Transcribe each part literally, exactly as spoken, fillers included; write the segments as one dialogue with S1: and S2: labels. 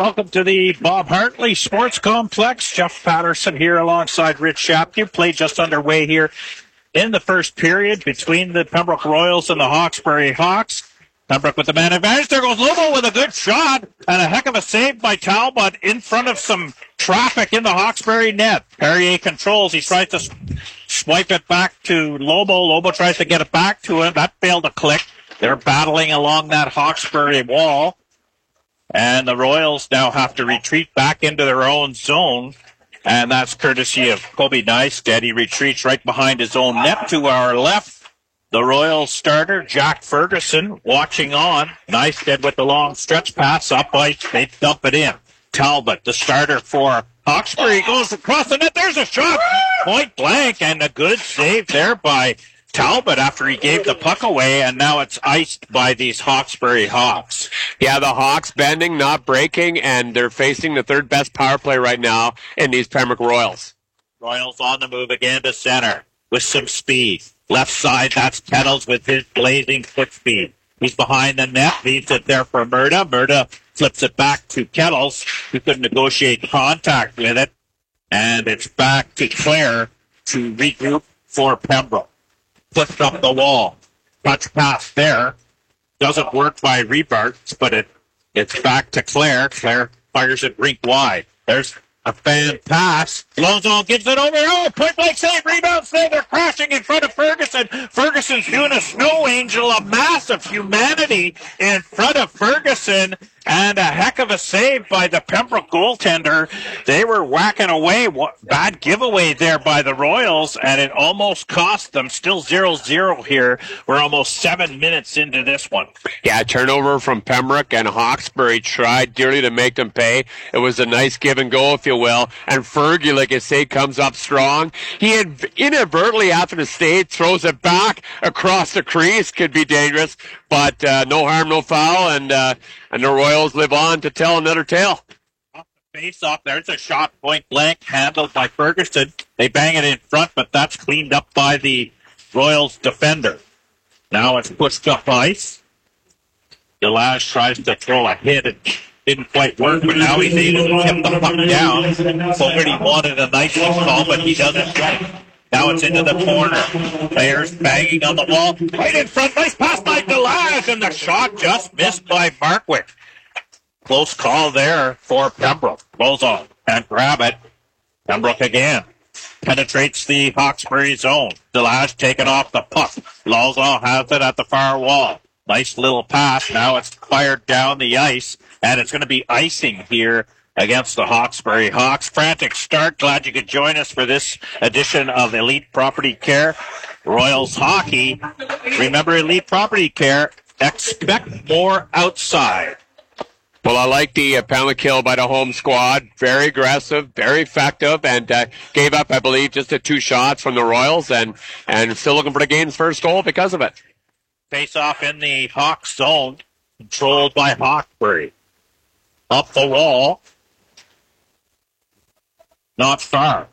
S1: Welcome to the Bob Hartley Sports Complex. Jeff Patterson here alongside Rich Shapke. Play just underway here in the first period between the Pembroke Royals and the Hawkesbury Hawks. Pembroke with the man advantage. There goes Lobo with a good shot and a heck of a save by Talbot in front of some traffic in the Hawkesbury net. Perrier controls. He tries to swipe it back to Lobo. Lobo tries to get it back to him. That failed to click. They're battling along that Hawkesbury wall. And the Royals now have to retreat back into their own zone. And that's courtesy of Kobe Neistat. He retreats right behind his own net to our left. The Royals starter, Jack Ferguson, watching on. Neistat with the long stretch pass up ice. They dump it in. Talbot, the starter for Hawkesbury, goes across the net. There's a shot. Point blank. And a good save there by Talbot after he gave the puck away, and now it's iced by these Hawkesbury Hawks.
S2: Yeah, the Hawks bending, not breaking, and they're facing the third best power play right now in these Pembroke Royals.
S1: Royals on the move again to center with some speed. Left side, that's Kettles with his blazing foot speed. He's behind the net, leaves it there for Murda. Murda flips it back to Kettles, who could negotiate contact with it, and it's back to Clare to regroup for Pembroke. Flipped up the wall. Touch pass there. Doesn't work by Rebarts, but it it's back to Clare. Clare fires it rink wide. There's a fan pass. Lozon gives it over. Oh, point blank save. Rebound save. They're crashing in front of Ferguson. Ferguson's doing a snow angel, a mass of humanity in front of Ferguson. And a heck of a save by the Pembroke goaltender. They were whacking away. Bad giveaway there by the Royals, and it almost cost them. Still zero zero here. We're almost seven minutes into this one.
S2: Yeah, turnover from Pembroke, and Hawkesbury tried dearly to make them pay. It was a nice give and go, if you will. And Fergie, like I say, comes up strong. He had inadvertently, after the stage, throws it back across the crease. Could be dangerous, but uh, no harm, no foul, and uh, and the Royals live on to tell another tale.
S1: Off the face off, there's a shot point blank, handled by Ferguson. They bang it in front, but that's cleaned up by the Royals defender. Now it's pushed up ice. Delage tries to throw a hit. It didn't quite work, but now he's able to tip the puck down. Fogarty wanted a nice call, but he doesn't get it. Now it's into the corner. Players banging on the wall. Right in front. Nice pass by Delage, and the shot just missed by Markwick. Close call there for Pembroke. Lozon can't grab it. Pembroke again. Penetrates the Hawkesbury zone. Delage taking off the puck. Lozon has it at the far wall. Nice little pass. Now it's fired down the ice, and it's going to be icing here against the Hawkesbury Hawks. Frantic start. Glad you could join us for this edition of Elite Property Care Royals Hockey. Remember, Elite Property Care, expect more outside.
S2: Well, I like the uh, penalty kill by the home squad. Very aggressive, very effective, and uh, gave up, I believe, just the two shots from the Royals, and, and still looking for the game's first goal because of it.
S1: Face off in the Hawks zone, controlled by Hawkesbury. Up the wall. Not far.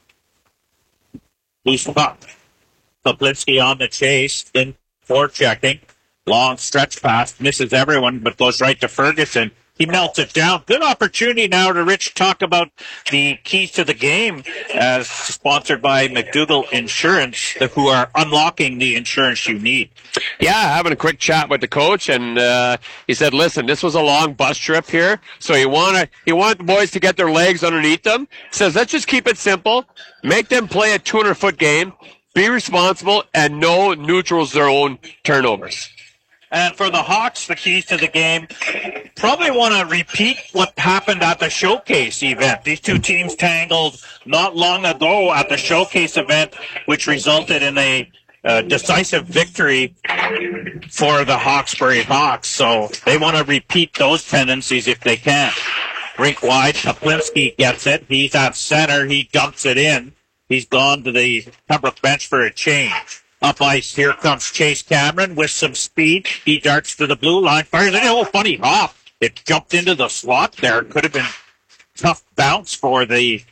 S1: Loose puck. Poplinski on the chase, in forechecking. Long stretch pass, misses everyone, but goes right to Ferguson. He melts it down. Good opportunity now to Rich talk about the keys to the game, as sponsored by McDougall Insurance, who are unlocking the insurance you need.
S2: Yeah, having a quick chat with the coach, and uh, he said, "Listen, this was a long bus trip here, so you want to you want the boys to get their legs underneath them." He says, "Let's just keep it simple, make them play a two hundred foot game, be responsible, and no neutral zone turnovers."
S1: And for the Hawks, the keys to the game, probably want to repeat what happened at the Showcase event. These two teams tangled not long ago at the Showcase event, which resulted in a uh, decisive victory for the Hawkesbury Hawks. So they want to repeat those tendencies if they can. Rink wide, Kaplinski gets it. He's at center. He dumps it in. He's gone to the Pembroke bench for a change. Up ice, here comes Chase Cameron with some speed. He darts to the blue line, fires it. Oh, funny hop. It jumped into the slot there. Could have been tough bounce for the